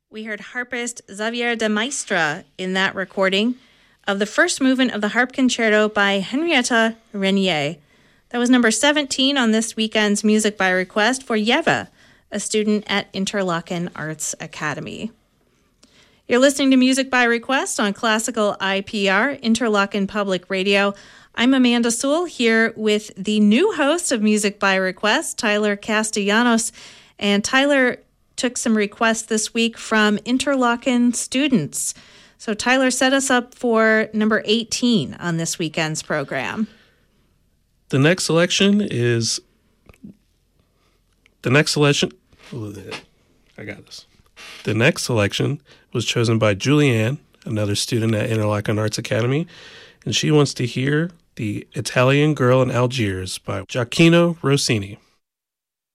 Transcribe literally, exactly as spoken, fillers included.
We heard harpist Xavier de Maistre in that recording of the first movement of the harp concerto by Henrietta Renier. That was number seventeen on this weekend's Music by Request for Yeva, a student at Interlochen Arts Academy. You're listening to Music by Request on Classical I P R, Interlochen Public Radio. I'm Amanda Sewell here with the new host of Music by Request, Tyler Castellanos. And Tyler took some requests this week from Interlochen students. So Tyler set us up for number eighteen on this weekend's program. The next selection is the next selection. I got this. The next selection was chosen by Julianne, another student at Interlochen Arts Academy, and she wants to hear The Italian Girl in Algiers by Gioacchino Rossini.